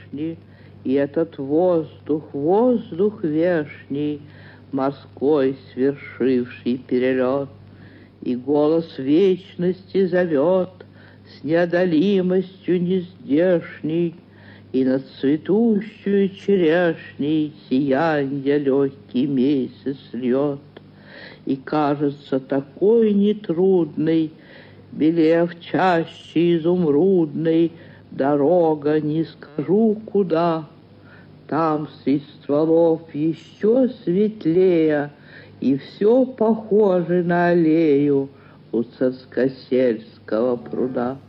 вешний, и этот воздух, воздух вешний, морской свершивший перелет. И голос вечности зовет с неодолимостью нездешней, и над цветущую черешней сиянье легкий месяц льет. И кажется такой нетрудной, белев чаще изумрудной, дорога не скажу куда. Там средь стволов еще светлее, и все похоже на аллею у Царскосельского пруда.